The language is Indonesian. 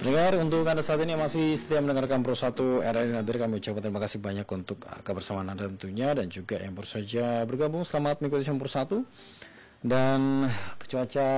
Dengar, untuk Anda saat ini masih setia mendengarkan Pro 1 RRI Nadir, kami ucapkan terima kasih banyak untuk kebersamaan Anda tentunya, dan juga yang baru saja bergabung, selamat mengikuti Pro 1. Dan cuaca